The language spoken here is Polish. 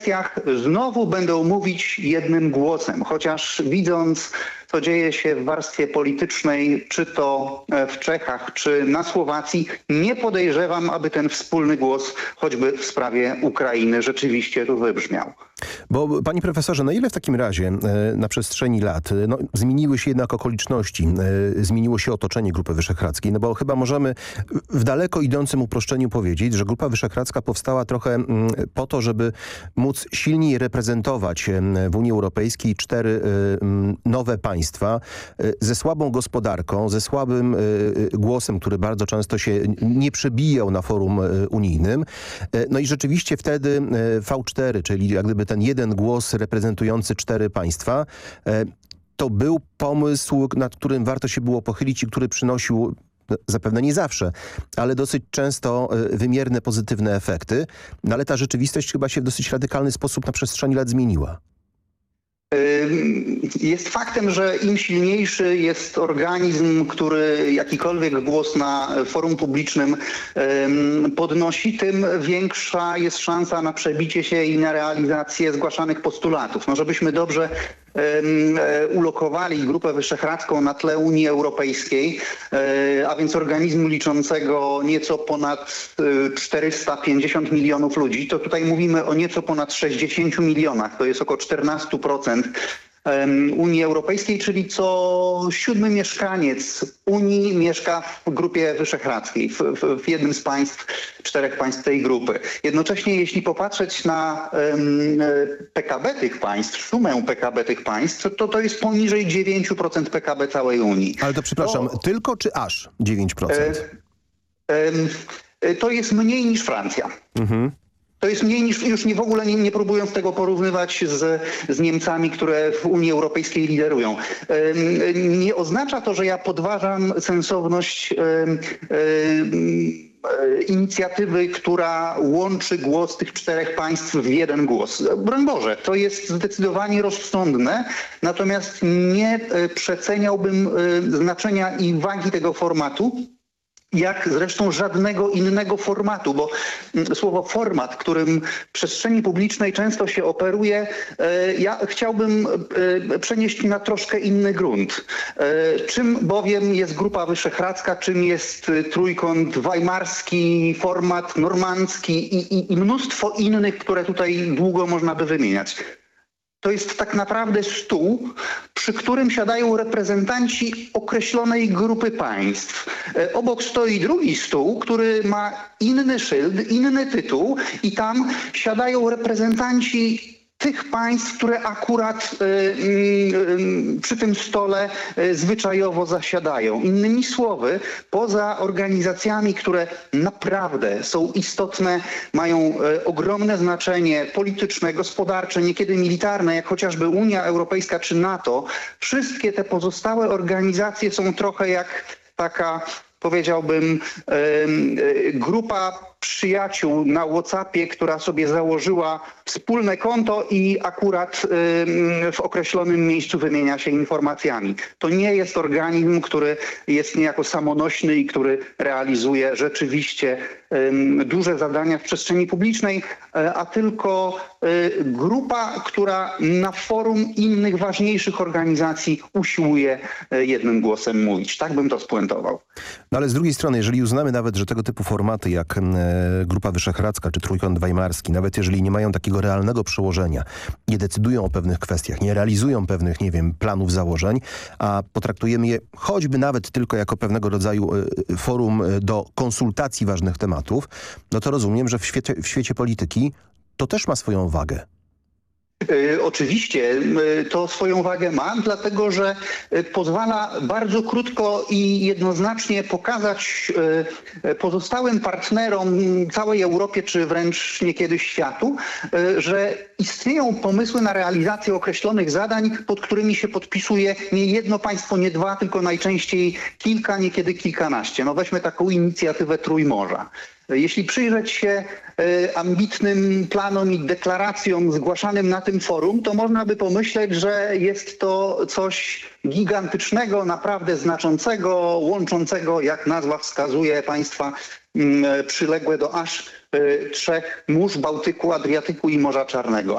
znowu będą mówić jednym głosem, chociaż widząc, co dzieje się w warstwie politycznej, czy to w Czechach, czy na Słowacji, nie podejrzewam, aby ten wspólny głos, choćby w sprawie Ukrainy, rzeczywiście tu wybrzmiał. Bo panie profesorze, na ile w takim razie na przestrzeni lat zmieniły się jednak okoliczności, zmieniło się otoczenie Grupy Wyszehradzkiej? No bo chyba możemy w daleko idącym uproszczeniu powiedzieć, że Grupa Wyszehradzka powstała trochę po to, żeby móc silniej reprezentować w Unii Europejskiej 4 nowe państwa ze słabą gospodarką, ze słabym głosem, który bardzo często się nie przebijał na forum unijnym. No i rzeczywiście wtedy V4, czyli jak gdyby ten jeden głos reprezentujący 4 państwa, to był pomysł, nad którym warto się było pochylić i który przynosił, zapewne nie zawsze, ale dosyć często wymierne, pozytywne efekty. No ale ta rzeczywistość chyba się w dosyć radykalny sposób na przestrzeni lat zmieniła. Jest faktem, że im silniejszy jest organizm, który jakikolwiek głos na forum publicznym podnosi, tym większa jest szansa na przebicie się i na realizację zgłaszanych postulatów. No, żebyśmy dobrze ulokowali Grupę Wyszehradzką na tle Unii Europejskiej, a więc organizmu liczącego nieco ponad 450 milionów ludzi, to tutaj mówimy o nieco ponad 60 milionach, to jest około 14% Unii Europejskiej, czyli co 7. mieszkaniec Unii mieszka w Grupie Wyszehradzkiej, w jednym z państw, 4 państw tej grupy. Jednocześnie jeśli popatrzeć na PKB tych państw, sumę PKB tych państw, to jest poniżej 9% PKB całej Unii. Ale to przepraszam, tylko czy aż 9%? To jest mniej niż Francja. To jest mniej niż, już w ogóle nie próbując tego porównywać z Niemcami, które w Unii Europejskiej liderują. Nie oznacza to, że ja podważam sensowność inicjatywy, która łączy głos tych 4 państw w jeden głos. Broń Boże, to jest zdecydowanie rozsądne, natomiast nie przeceniałbym znaczenia i wagi tego formatu, jak zresztą żadnego innego formatu, bo słowo format, którym w przestrzeni publicznej często się operuje, ja chciałbym przenieść na troszkę inny grunt. Czym bowiem jest Grupa Wyszehradzka, czym jest trójkąt weimarski, format normandzki i mnóstwo innych, które tutaj długo można by wymieniać. To jest tak naprawdę stół, przy którym siadają reprezentanci określonej grupy państw. Obok stoi drugi stół, który ma inny szyld, inny tytuł i tam siadają reprezentanci tych państw, które akurat przy tym stole zwyczajowo zasiadają. Innymi słowy, poza organizacjami, które naprawdę są istotne, mają ogromne znaczenie polityczne, gospodarcze, niekiedy militarne, jak chociażby Unia Europejska czy NATO, wszystkie te pozostałe organizacje są trochę jak taka, powiedziałbym, grupa przyjaciół na WhatsAppie, która sobie założyła wspólne konto i akurat w określonym miejscu wymienia się informacjami. To nie jest organizm, który jest niejako samonośny i który realizuje rzeczywiście duże zadania w przestrzeni publicznej, a tylko grupa, która na forum innych ważniejszych organizacji usiłuje jednym głosem mówić. Tak bym to spuentował. No ale z drugiej strony, jeżeli uznamy nawet, że tego typu formaty jak Grupa Wyszehradzka czy Trójkąt Weimarski, nawet jeżeli nie mają takiego realnego przełożenia, nie decydują o pewnych kwestiach, nie realizują pewnych, nie wiem, planów, założeń, a potraktujemy je choćby nawet tylko jako pewnego rodzaju forum do konsultacji ważnych tematów, no to rozumiem, że w świecie polityki to też ma swoją wagę. Oczywiście to swoją wagę ma, dlatego że pozwala bardzo krótko i jednoznacznie pokazać pozostałym partnerom całej Europie, czy wręcz niekiedy światu, że istnieją pomysły na realizację określonych zadań, pod którymi się podpisuje nie jedno państwo, nie 2, tylko najczęściej kilka, niekiedy kilkanaście. No weźmy taką inicjatywę Trójmorza. Jeśli przyjrzeć się ambitnym planom i deklaracjom zgłaszanym na tym forum, to można by pomyśleć, że jest to coś gigantycznego, naprawdę znaczącego, łączącego, jak nazwa wskazuje, państwa przyległe do aż 3 mórz: Bałtyku, Adriatyku i Morza Czarnego.